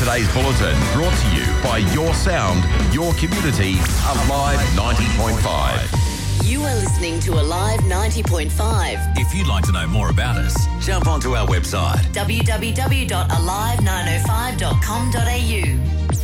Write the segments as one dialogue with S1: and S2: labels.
S1: Today's bulletin brought to you by Your Sound, Your Community, Alive 90.5.
S2: You are listening to Alive 90.5.
S3: If you'd like to know more about us, jump onto our website
S2: www.alive905.com.au.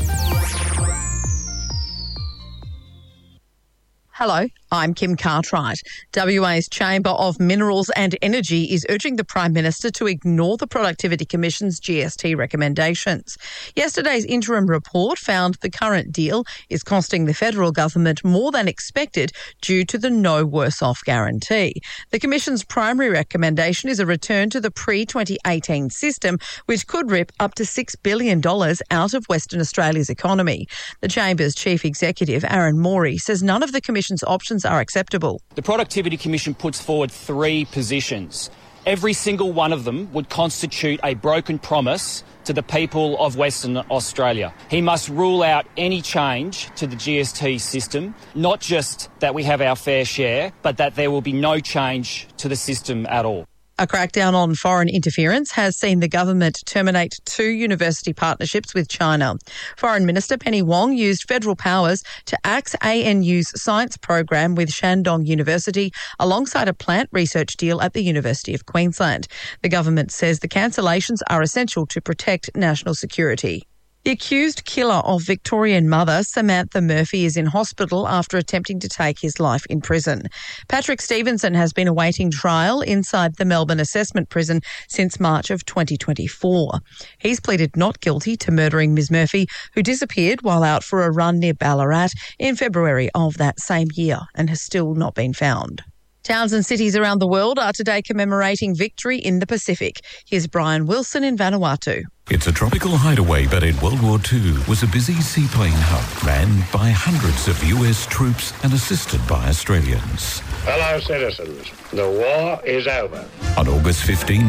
S4: Hello, I'm Kim Cartwright. WA's Chamber of Minerals and Energy is urging the Prime Minister to ignore the Productivity Commission's GST recommendations. Yesterday's interim report found the current deal is costing the federal government more than expected due to the no worse off guarantee. The Commission's primary recommendation is a return to the pre-2018 system, which could rip up to $6 billion out of Western Australia's economy. The Chamber's Chief Executive, Aaron Morey, says none of the Commission's options are acceptable.
S5: The Productivity Commission puts forward three positions. Every single one of them would constitute a broken promise to the people of Western Australia. He must rule out any change to the GST system, not just that we have our fair share, but that there will be no change to the system at all.
S4: A crackdown on foreign interference has seen the government terminate 2 university partnerships with China. Foreign Minister Penny Wong used federal powers to axe ANU's science program with Shandong University alongside a plant research deal at the University of Queensland. The government says the cancellations are essential to protect national security. The accused killer of Victorian mother Samantha Murphy is in hospital after attempting to take his life in prison. Patrick Stevenson has been awaiting trial inside the Melbourne Assessment Prison since March of 2024. He's pleaded not guilty to murdering Ms Murphy, who disappeared while out for a run near Ballarat in February of that same year and has still not been found. Towns and cities around the world are today commemorating victory in the Pacific. Here's Brian Wilson in Vanuatu.
S6: It's a tropical hideaway, but in World War II was a busy seaplane hub manned by hundreds of US troops and assisted by Australians.
S7: Fellow citizens, the war is over.
S6: On August 15,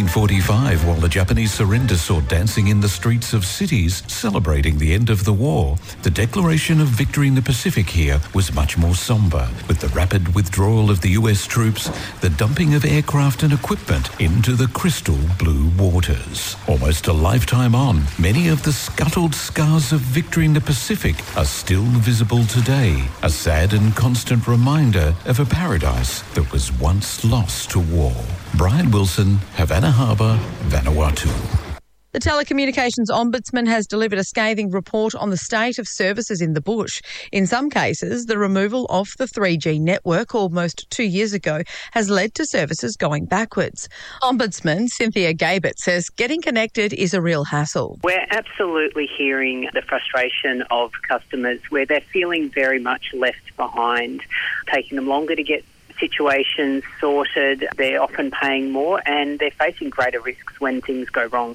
S6: 1945, while the Japanese surrender saw dancing in the streets of cities celebrating the end of the war, the declaration of victory in the Pacific here was much more sombre, with the rapid withdrawal of the US troops, the dumping of aircraft and equipment into the crystal blue waters. Almost a lifetime on, many of the scuttled scars of victory in the Pacific are still visible today, a sad and constant reminder of a paradise that was once lost to war. Brian Wilson, Havana Harbour, Vanuatu.
S4: The Telecommunications Ombudsman has delivered a scathing report on the state of services in the bush. In some cases, the removal of the 3G network almost 2 years ago has led to services going backwards. Ombudsman Cynthia Gabert says getting connected is a real hassle.
S8: We're absolutely hearing the frustration of customers where they're feeling very much left behind, taking them longer to get situations sorted. They're often paying more and they're facing greater risks when things go wrong.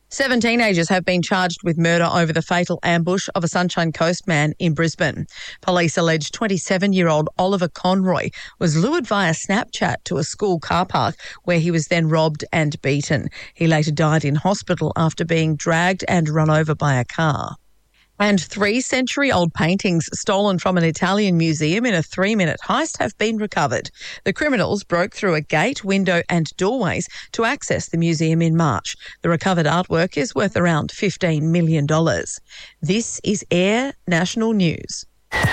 S4: 7 teenagers have been charged with murder over the fatal ambush of a Sunshine Coast man in Brisbane. Police allege 27-year-old Oliver Conroy was lured via Snapchat to a school car park where he was then robbed and beaten. He later died in hospital after being dragged and run over by a car. And 3-century-old paintings stolen from an Italian museum in a 3-minute heist have been recovered. The criminals broke through a gate, window and doorways to access the museum in March. The recovered artwork is worth around $15 million. This is Air National News.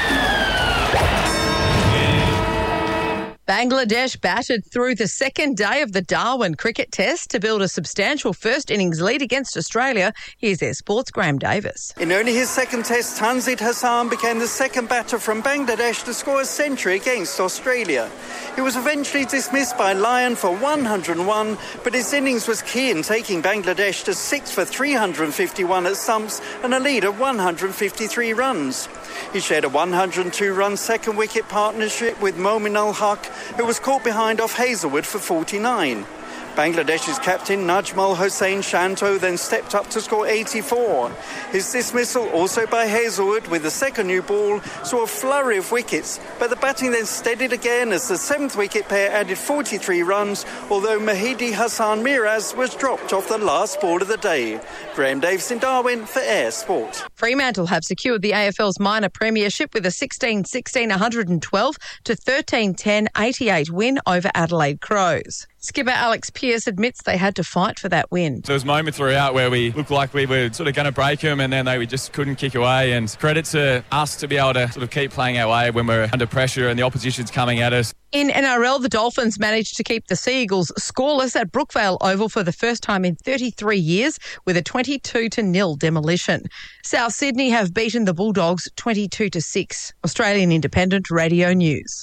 S4: Bangladesh battered through the second day of the Darwin cricket test to build a substantial first innings lead against Australia. Here's their sports Graham Davis.
S9: In only his second test, Tanzid Hassan became the second batter from Bangladesh to score a century against Australia. He was eventually dismissed by Lyon for 101, but his innings was key in taking Bangladesh to 6 for 351 at stumps and a lead of 153 runs. He shared a 102-run second wicket partnership with Momin Ul-Haq, who was caught behind off Hazelwood for 49. Bangladesh's captain Najmal Hossain Shanto then stepped up to score 84. His dismissal, also by Hazelwood with the second new ball, saw a flurry of wickets, but the batting then steadied again as the 7th wicket pair added 43 runs, although Mahidi Hassan Miraz was dropped off the last ball of the day. Graham Davis in Darwin for Air Sport.
S4: Fremantle have secured the AFL's minor premiership with a 16-16 112 to 13-10 88 win over Adelaide Crows. Skipper Alex Pearce admits they had to fight for that win.
S10: There was moments throughout where we looked like we were sort of going to break them, and then we just couldn't kick away. And credit to us to be able to sort of keep playing our way when we're under pressure and the opposition's coming at us.
S4: In NRL, the Dolphins managed to keep the Sea Eagles scoreless at Brookvale Oval for the first time in 33 years with a 22-0 demolition. South Sydney have beaten the Bulldogs 22-6. Australian Independent Radio News.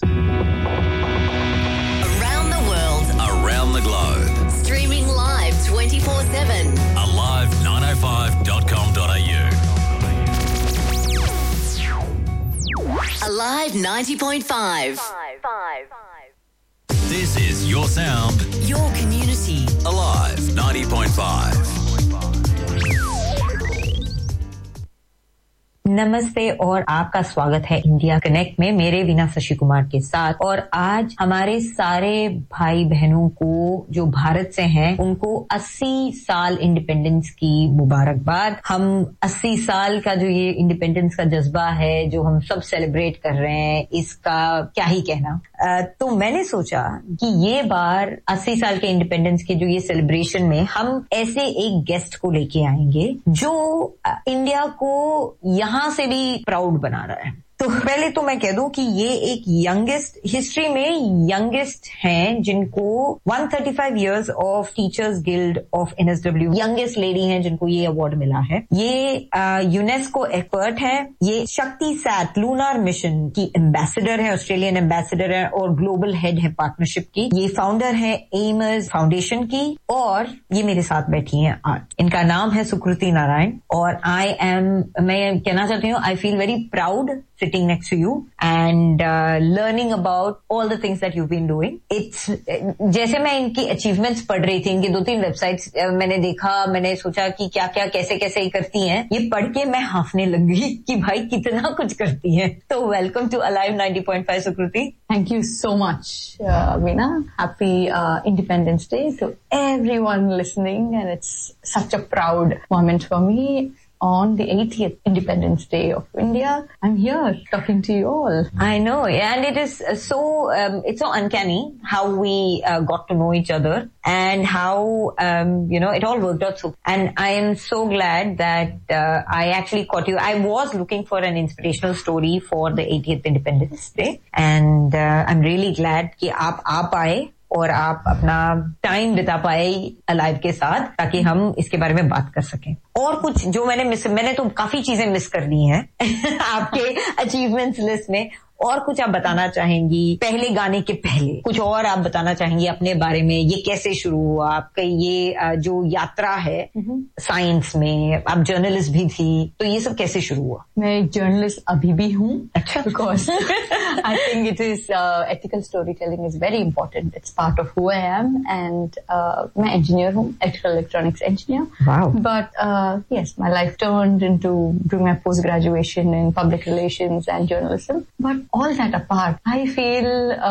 S2: Around the world.
S3: Around the globe.
S2: Streaming live 24/7.
S3: Alive905.com.au.
S2: Alive 90.5.
S3: This is your sound.
S2: Your community.
S3: Alive 90.5.
S11: नमस्ते और आपका स्वागत है India connect में मेरे वीना शशि कुमार के साथ। और आज हमारे सारे भाई बहनों को जो भारत से हैं उनको 80 साल इंडिपेंडेंस की मुबारकबाद। हम 80 साल का जो ये इंडिपेंडेंस का जज्बा है जो हम सब सेलिब्रेट कर रहे हैं, इसका क्या ही कहना। तो मैंने सोचा कि ये बार 80 साल के इंडिपेंडेंस के जो ये सेलिब्रेशन में हम ऐसे एक गेस्ट को लेके आएंगे जो इंडिया को यहाँ से भी प्राउड बना रहा है। तो पहले तो मैं कह दूं कि ये एक यंगेस्ट हिस्ट्री में यंगेस्ट हैं जिनको 135 years of teachers guild of NSW youngest lady हैं जिनको ये अवार्ड मिला है। ये यूनेस्को एक्सपर्ट है, ये शक्ति सैट लूनार मिशन की एम्बेसडर है, ऑस्ट्रेलियन एम्बेसडर है और ग्लोबल हेड है पार्टनरशिप की। ये फाउंडर है एमर्स फाउंडेशन की और ये मेरे साथ बैठी हैं आज। इनका नाम है सुकृति नारायण और मैं कहना चाहती हूँ I feel very proud sitting next to you and learning about all the things that you've been doing. It's जैसे मैं इनकी achievements पढ़ रही थी, इनकी 2-3 वेबसाइट्स मैंने देखा, मैंने सोचा कि क्या क्या कैसे कैसे ही करती हैं। ये पढ़ के मैं हाफने लग गई कि भाई कितना कुछ करती हैं। तो welcome to alive 90.5 Sukriti.
S12: Thank you so much, Veena. Happy Independence Day to everyone listening, and it's such a proud moment for me. On the 80th Independence Day of India, I'm here talking to you all.
S11: I know, and it is it's so uncanny how we got to know each other and how, it all worked out so. And I am so glad that I actually caught you. I was looking for an inspirational story for the 80th Independence Day, and I'm really glad कि आप आ पाए और आप अपना time बिता पाए alive के साथ ताकि हम इसके बारे में बात कर सकें। और कुछ जो मैंने तो काफी चीजें मिस कर दी हैं आपके अचीवमेंट्स लिस्ट में। और कुछ आप बताना चाहेंगी पहले गाने के पहले? कुछ और आप बताना चाहेंगी अपने बारे में? ये कैसे शुरू हुआ आपका ये जो यात्रा है साइंस में? आप जर्नलिस्ट भी थी, तो ये सब कैसे शुरू हुआ?
S12: मैं एक जर्नलिस्ट अभी भी हूँ।
S11: अच्छा।
S12: Because I think it is ethical story telling is very important. It's part of who I am and मैं इंजीनियर हूँ, electrical electronics engineer.
S11: Wow.
S12: But yes, my life turned into doing my post graduation in public relations and journalism. But all that apart, I feel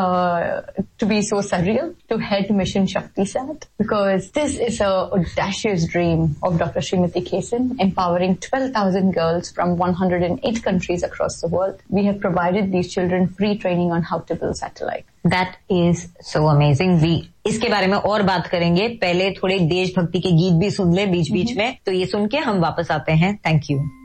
S12: to be so surreal to head Mission Shakti Sat, because this is a audacious dream of Dr. Srimati Kesan, empowering 12,000 girls from 108 countries across the world. We have provided these children free training on how to build satellite.
S11: That is so amazing. इसके बारे में और बात करेंगे, पहले थोड़े देशभक्ति के गीत भी सुन ले बीच बीच में, तो ये सुन के हम वापस आते हैं। Thank you.